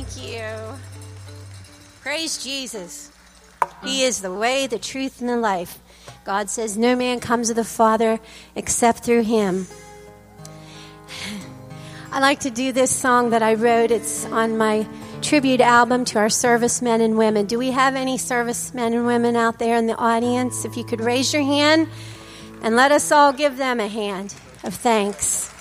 Thank you. Praise Jesus. He is the way, the truth, and the life. God says no man comes to the Father except through him. I like to do this song that I wrote. It's on my tribute album to our servicemen and women. Do we have any servicemen and women out there in the audience? If you could raise your hand and let us all give them a hand of thanks.